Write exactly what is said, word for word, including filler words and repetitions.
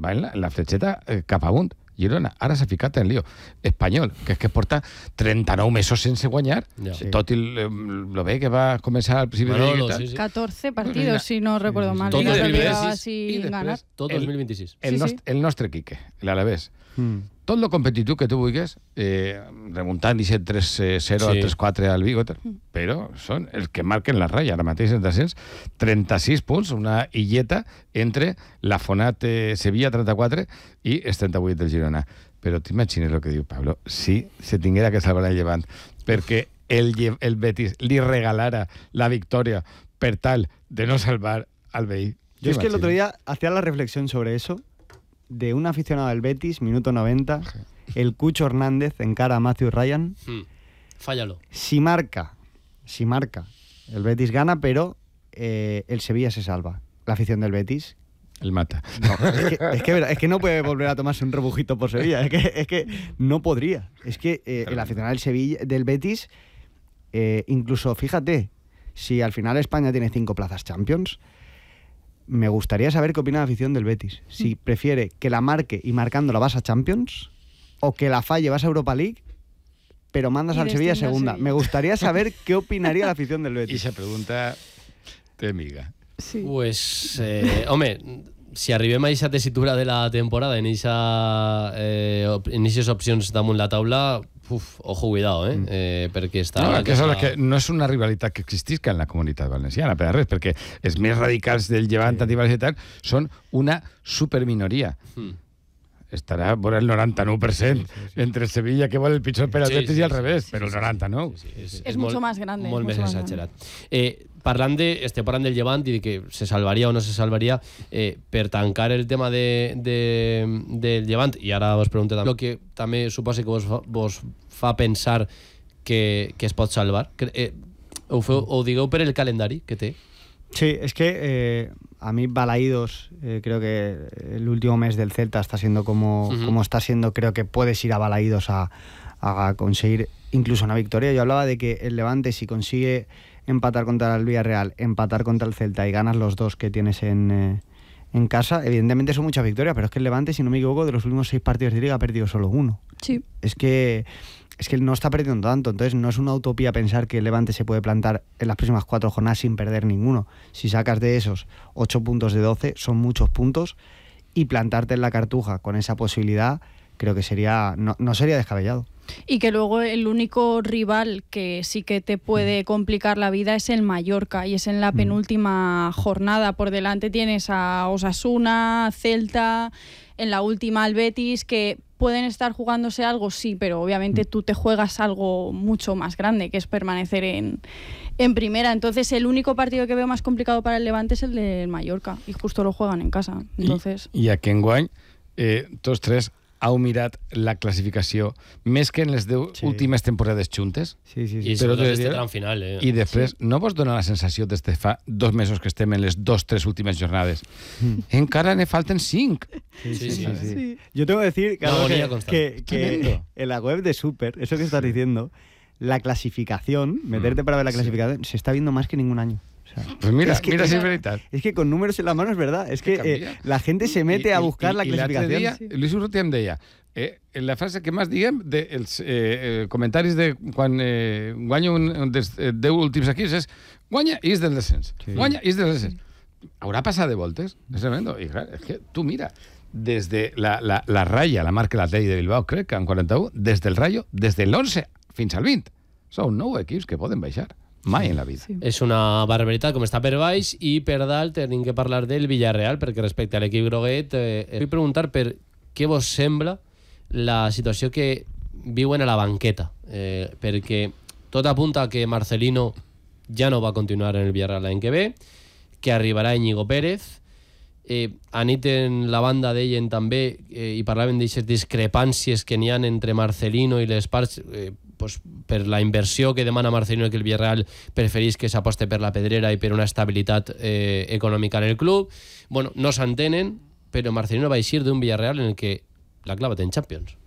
va en la, en la fletxeta eh, cap amunt. Girona, ara s'ha ficat en lío. Espanyol, que és que porta trenta-nou mesos sense guanyar, ja. sí. tot el, el bé que va començar al principi Manolo, de Lliga. Sí, sí. catorze partidos, si no recuerdo mal. Tot dos mil vint-i-sis i després, tot dos mil vint-i-sis. El, el, Sí, nostre, sí. el nostre Quique, l'Alavés. Mm. Tot lo competitiu que tu vulguis, eh, remuntant disset tres zero Sí. al tres quatre al Vigo, però són els que marquen la ratlla. Ara mateix en descens, trenta-sis punts, una illeta entre la Fonat eh, Sevilla trenta-quatre i els trenta-vuit del Girona. Però t'imagines el que diu Pablo, si se tinguera que salvar el Llevant, perquè el, el Betis li regalara la victòria per tal de no salvar al veí. Yo es que el otro día hacía la reflexión sobre eso, de un aficionado del Betis, minuto noventa, el Cucho Hernández encara a Matthew Ryan. Hmm. Fállalo. Si marca, si marca, el Betis gana, pero eh, el Sevilla se salva. La afición del Betis... El mata. No, es, que, es, que, es que no puede volver a tomarse un rebujito por Sevilla. Es que, es que no podría. Es que eh, el aficionado del, Sevilla, del Betis, eh, incluso, fíjate, si al final España tiene cinco plazas Champions, me gustaría saber qué opina la afición del Betis. Si prefiere que la marque y marcándola vas a Champions, o que la falle vas a Europa League, pero mandas y al Sevilla segunda. Sevilla. Me gustaría saber qué opinaría la afición del Betis. Y esa pregunta te miga. Sí. Pues, eh, home, si arribem a aquesta tessitura de la temporada, en aquestes eh, opcions damunt la taula, uf, ojo, cuidado, eh? eh perquè està... No, que, aquesta... que no és una rivalitat que existisca en la comunitat valenciana, per a res, perquè els més radicals del Llevant sí. antivalencià són una superminoria. Mm. Estarà vora el noranta-nou per cent sí, sí, sí. entre Sevilla, que vol el pitjor per al Betis, sí, sí, i al revés, sí, sí, però el noranta-nou. Sí, sí, sí. És, és mucho más grande. Molt més más exagerat. Eh, parlant de, estem parlant del Llevant i de que se salvaria o no se salvaria, eh, per tancar el tema de, de, del Llevant, i ara vos pregunto també, el que també suposa que vos fa, vos fa pensar que, que es pot salvar, que, eh, ho, feu, ho digueu per el calendari que té. Sí, es que eh, a mí Balaídos, eh, creo que el último mes del Celta está siendo como, uh-huh. como está siendo, creo que puedes ir a Balaídos a, a conseguir incluso una victoria. Yo hablaba de que el Levante, si consigue empatar contra el Villarreal, empatar contra el Celta y ganas los dos que tienes en, eh, en casa, evidentemente son muchas victorias, pero es que el Levante, si no me equivoco, de los últimos seis partidos de Liga ha perdido solo uno. Sí. Es que... Es que no está perdiendo tanto, entonces no es una utopía pensar que el Levante se puede plantar en las próximas cuatro jornadas sin perder ninguno. Si sacas de esos ocho puntos de doce, son muchos puntos, y plantarte en la Cartuja con esa posibilidad, creo que sería no, no sería descabellado. Y que luego el único rival que sí que te puede complicar la vida es el Mallorca, y es en la penúltima jornada. Por delante tienes a Osasuna, Celta, en la última al Betis, que pueden estar jugándose algo, sí, pero obviamente tú te juegas algo mucho más grande, que es permanecer en, en primera. Entonces el único partido que veo más complicado para el Levante es el del Mallorca, y justo lo juegan en casa. Entonces... I, i aquí enguany, eh, tots tres heu mirat la classificació més que en les deu sí. últimes temporades juntes. Sí, sí, sí. I sobretot este tram final, eh? I després, sí. no vos dona la sensació des de fa dos mesos que estem en les dos, tres últimes jornades? Mm. Encara ne falten cinc. Sí, sí, sí. sí, sí. sí. Yo tengo que decir, Carlos, que, que, que en la web de Super, eso que estás diciendo, la clasificación, meterte para ver la clasificación, sí. se está viendo más que ningún año. O sea, pues mira, es que, mira si es, es verdad. Es que con números en la mano es verdad. Es que eh, la gente se mete I, a buscar i, la i clasificación. L'altre dia, sí. Luis Urrutia em deia, eh, en la frase que més diguem dels de, eh, comentaris de quan eh, guanya un, un dels eh, deu últims equips és guanya i és del descens. Sí. Guanya i és del descens. Sí. Haurà passat de voltes? És tremendo. I clar, és que tu mira, des de la, la, la ratlla, la marca l'Atlètic de Bilbao, crec que en quaranta-u, des del Rayo, des de l'onze fins al vint. Són nou equips que poden baixar. Mai en la vida. Sí. És una barbaritat com està per baix, i per dalt tenim que parlar del Villarreal, perquè respecte a l'equip groguet eh, vull preguntar per què vos sembla la situació que viuen a la banqueta, eh, perquè tot apunta que Marcelino ja no va continuar en el Villarreal l'any que ve, que arribarà Íñigo Pérez. Eh, anit en la banda deien també, eh, i parlaven d'aquestes discrepàncies que n'hi ha entre Marcelino i les parts, eh, pues, per la inversió que demana Marcelino, que el Villarreal preferís que s'aposte per la pedrera i per una estabilitat eh, econòmica en el club. Bueno, no s'entenen, però Marcelino va eixir d'un Villarreal en el que la clava té en Champions.